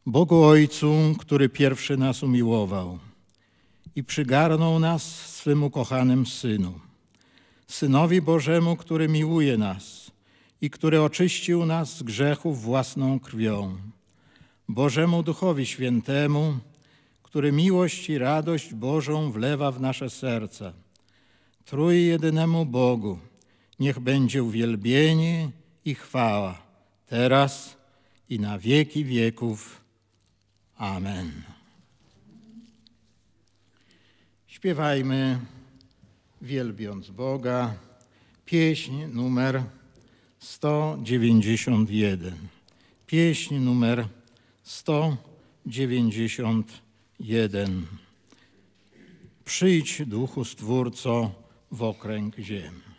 Bogu Ojcu, który pierwszy nas umiłował i przygarnął nas swym ukochanym Synu, Synowi Bożemu, który miłuje nas i który oczyścił nas z grzechów własną krwią, Bożemu Duchowi Świętemu, który miłość i radość Bożą wlewa w nasze serca, Trójjedynemu Bogu, niech będzie uwielbienie i chwała, teraz i na wieki wieków. Amen. Śpiewajmy, wielbiąc Boga, pieśń numer 191. Pieśń numer 191. Przyjdź, Duchu Stwórco, w okręg ziem.